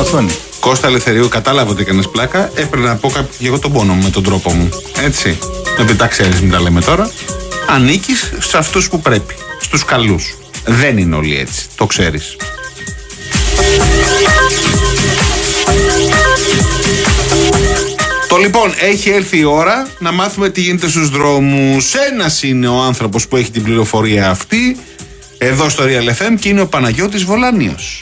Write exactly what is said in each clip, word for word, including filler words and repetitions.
οθόνη. Κώστα Ελευθερίου, κατάλαβα ότι έκανες πλάκα. Έπρεπε να πω και εγώ τον πόνο μου με τον τρόπο μου. Έτσι. Δεν τα ξέρεις, μην τα λέμε τώρα. Ανήκεις σε αυτούς που πρέπει. Στους καλούς. Δεν είναι όλοι έτσι. Το ξέρεις. Το λοιπόν, έχει έρθει η ώρα να μάθουμε τι γίνεται στους δρόμους. Ένας είναι ο άνθρωπος που έχει την πληροφορία αυτή εδώ στο Real εφ εμ και είναι ο Παναγιώτης Βολάνιος.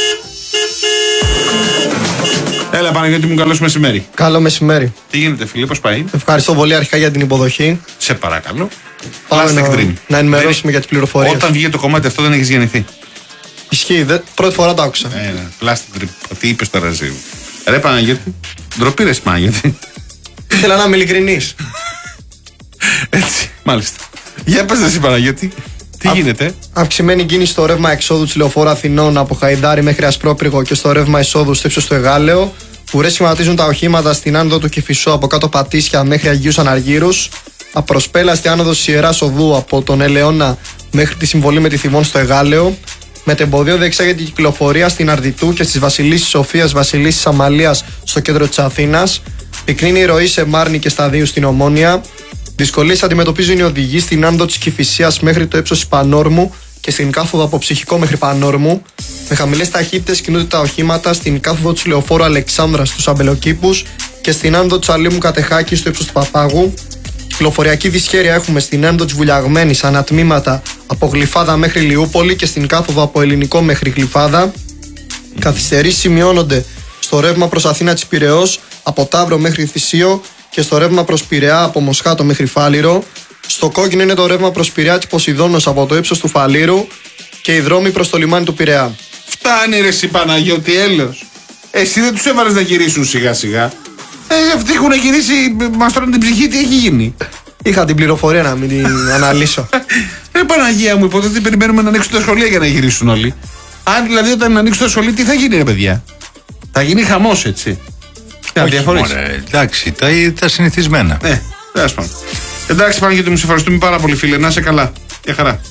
Έλα Παναγιώτη μου, καλώς μεσημέρι. Καλό μεσημέρι. Τι γίνεται φίλε, πώς πάει? Ευχαριστώ πολύ αρχικά για την υποδοχή. Σε παρακαλώ. Πάμε να, Dream. να ενημερώσουμε δεν... για τις πληροφορίες. Όταν βγήκε το κομμάτι αυτό δεν έχεις γεννηθεί. Ισχύει, δε... πρώτη φορά το άκουσα. Ε, ναι. Plastic Dream. Τι είπες τώρα Ζήου? Ρε Παναγιώτη, ντροπή ρε Παναγιώτη. Ήθελα να είμαι ειλικρινής. Έτσι, μάλιστα. Για πες εσύ Παναγιώτη, τι Α, γίνεται? Αυξημένη κίνηση στο ρεύμα εξόδου της Λεωφόρου Αθηνών από Χαϊντάρι μέχρι Ασπρόπυργο και στο ρεύμα εισόδου στο ύψος του Εγάλεο. Ουρές σχηματίζουν τα οχήματα στην άνοδο του Κηφισού από κάτω Πατήσια μέχρι Αγίους Αναργύρους. Απροσπέλαστη άνοδος της Ιεράς Οδού από τον Ελαιώνα μέχρι τη συμβολή με τη Θηβών στο Εγάλεο. Μετεμποδίο διεξάγεται η κυκλοφορία στην Αρδιτού και στις Βασιλίσσης Σοφίας Βασιλίσσης Αμαλίας στο κέντρο της Αθήνας. Πυκνή η ροή σε Μάρνη και Σταδίου στην Ομόνια. Δυσκολίες αντιμετωπίζουν οι οδηγοί στην άνοδο της Κηφισίας μέχρι το ύψος της Πανόρμου και στην κάθοδο από Ψυχικό μέχρι Πανόρμου. Με χαμηλές ταχύτητες κινούνται τα οχήματα στην κάθοδο της Λεωφόρου Αλεξάνδρας στους Αμπελοκήπους και στην άνοδο της Αλήμου Κατεχάκη στο ύψος του Παπάγου. Κυκλοφοριακή δυσχέρεια έχουμε στην άνοδο της Βουλιαγμένης ανατμήματα από Γλυφάδα μέχρι Λιούπολη και στην κάθοδο από Ελληνικό μέχρι Γλυφάδα. Καθυστερήσεις σημειώνονται στο ρεύμα προς Αθήνα της Πειραιώς από Ταύρο μέχρι Θησίο και στο ρεύμα προς Πειραιά από Μοσχάτο μέχρι Φάληρο. Στο κόκκινο είναι το ρεύμα προς Πειραιά της Ποσειδώνος από το ύψος του Φαλήρου και οι δρόμοι προς το λιμάνι του Πειραιά. Φτάνει ρε εσύ Παναγιώτη, έλεος. Εσύ δεν τους έβαλες να γυρίσουν σιγά σιγά. Ε, αυτοί έχουν γυρίσει, μας τρώνε την ψυχή, τι έχει γίνει? Είχα την πληροφορία να μην την αναλύσω. Ρε Παναγία μου, υποτίθεται περιμένουμε να ανοίξουν τα σχολεία για να γυρίσουν όλοι. Αν δηλαδή όταν ανοίξουν τα σχολεία, τι θα γίνει ρε παιδιά? Θα γίνει χαμός έτσι. Όχι, μωρέ, εντάξει, τα, τα συνηθισμένα. Ναι, τέλος πάντων. Εντάξει Παναγιώτη μου, σε ευχαριστούμε πάρα πολύ φίλε, να είσαι καλά. Γεια χαρά.